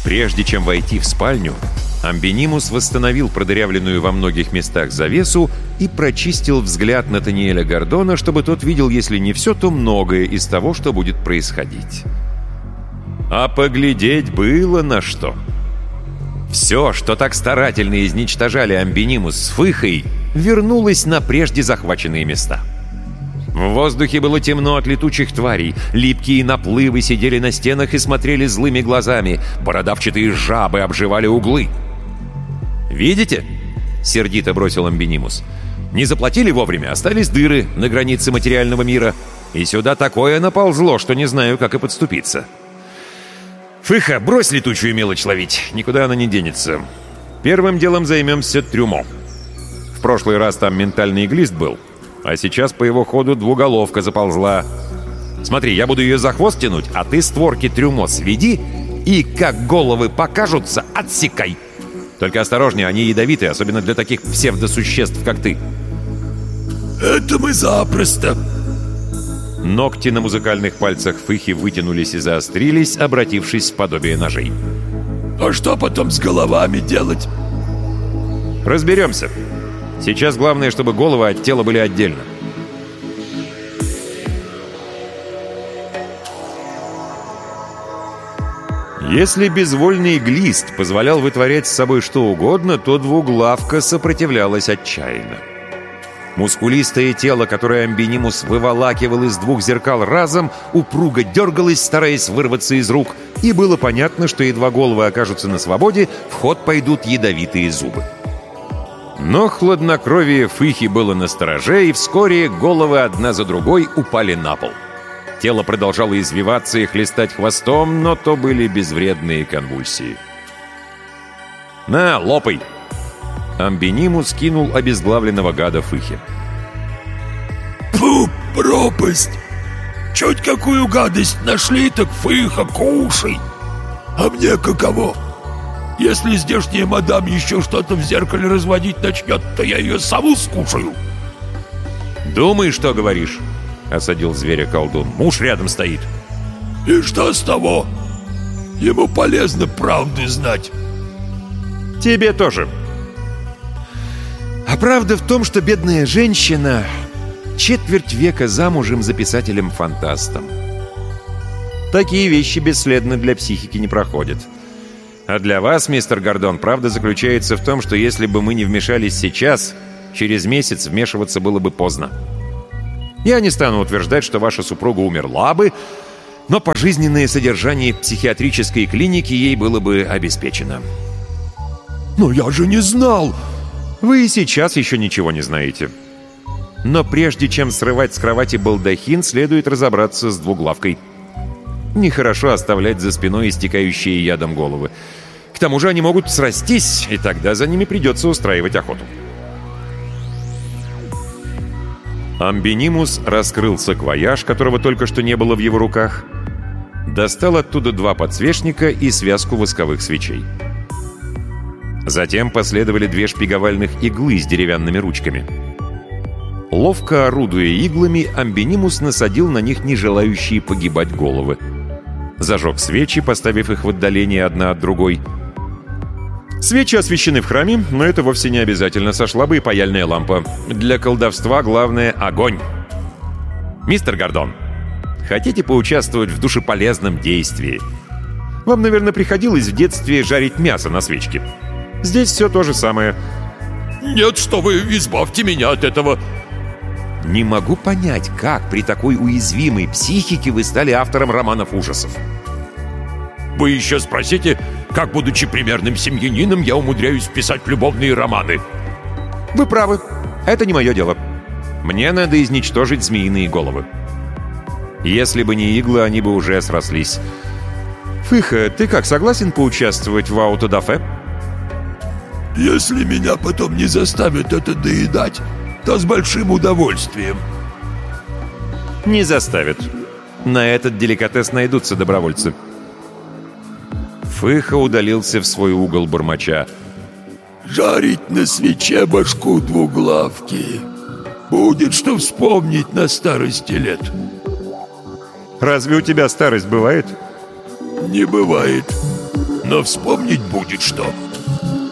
Прежде чем войти в спальню, Амбинимус восстановил продырявленную во многих местах завесу и прочистил взгляд Натаниэля Гордона, чтобы тот видел, если не все, то многое из того, что будет происходить. А поглядеть было на что. Все, что так старательно изничтожали Амбинимус с Фыхой, вернулось на прежде захваченные места. В воздухе было темно от летучих тварей, липкие наплывы сидели на стенах и смотрели злыми глазами, бородавчатые жабы обживали углы. «Видите?» — сердито бросил Амбинимус. «Не заплатили вовремя, остались дыры на границе материального мира, и сюда такое наползло, что не знаю, как и подступиться. Фыха, брось летучую мелочь ловить, никуда она не денется. Первым делом займемся трюмо. В прошлый раз там ментальный глист был, а сейчас по его ходу двуголовка заползла. Смотри, я буду ее за хвост тянуть, а ты створки трюмо сведи и, как головы покажутся, отсекай. Только осторожнее, они ядовитые, особенно для таких псевдосуществ, как ты». «Это мы запросто». Ногти на музыкальных пальцах Фыхи вытянулись и заострились, обратившись в подобие ножей. «А что потом с головами делать?» «Разберемся. Сейчас главное, чтобы головы от тела были отдельно». Если безвольный глист позволял вытворять с собой что угодно, то двуглавка сопротивлялась отчаянно. Мускулистое тело, которое Амбинимус выволакивал из двух зеркал разом, упруго дергалось, стараясь вырваться из рук, и было понятно, что едва головы окажутся на свободе, в ход пойдут ядовитые зубы. Но хладнокровие Фыхи было настороже, и вскоре головы одна за другой упали на пол. Тело продолжало извиваться и хлестать хвостом, но то были безвредные конвульсии. «На, лопай!» Амбинимус кинул обезглавленного гада Фыхе. «Фу, пропасть! Чуть какую гадость нашли, так Фыха, кушай! А мне каково? Если здешняя мадам еще что-то в зеркале разводить начнет, то я ее саму скушаю!» «Думай, что говоришь!» — осадил зверя колдун. «Муж рядом стоит». «И что с того? Ему полезно правды знать». «Тебе тоже». А правда в том, что бедная женщина четверть века замужем за писателем-фантастом. Такие вещи бесследно для психики не проходят. А для вас, мистер Гордон, правда заключается в том, что если бы мы не вмешались сейчас, через месяц вмешиваться было бы поздно. Я не стану утверждать, что ваша супруга умерла бы, но пожизненное содержание психиатрической клиники ей было бы обеспечено. «Но я же не знал!» Вы и сейчас еще ничего не знаете. Но прежде чем срывать с кровати балдахин, следует разобраться с двуглавкой. Нехорошо оставлять за спиной истекающие ядом головы. К тому же они могут срастись, и тогда за ними придется устраивать охоту. Амбинимус раскрыл саквояж, которого только что не было в его руках, достал оттуда 2 подсвечника и связку восковых свечей. Затем последовали 2 шпиговальных иглы с деревянными ручками. Ловко орудуя иглами, Амбинимус насадил на них не желающие погибать головы. Зажег свечи, поставив их в отдаление одна от другой. Свечи освещены в храме, но это вовсе не обязательно. Сошла бы и паяльная лампа. Для колдовства главное — огонь. Мистер Гордон, хотите поучаствовать в душеполезном действии? Вам, наверное, приходилось в детстве жарить мясо на свечке. Здесь все то же самое. «Нет, что вы, избавьте меня от этого!» Не могу понять, как при такой уязвимой психике вы стали автором романов ужасов. Вы еще спросите, как, будучи примерным семьянином, я умудряюсь писать любовные романы. Вы правы, это не мое дело. Мне надо изничтожить змеиные головы. Если бы не иглы, они бы уже срослись. Фыха, ты как, согласен поучаствовать в аутодафе? Если меня потом не заставят это доедать, то с большим удовольствием. Не заставят. На этот деликатес найдутся добровольцы. Фыха удалился в свой угол бормоча. «Жарить на свече башку двуглавки. Будет что вспомнить на старости лет». Разве у тебя старость бывает? Не бывает. но вспомнить будет что.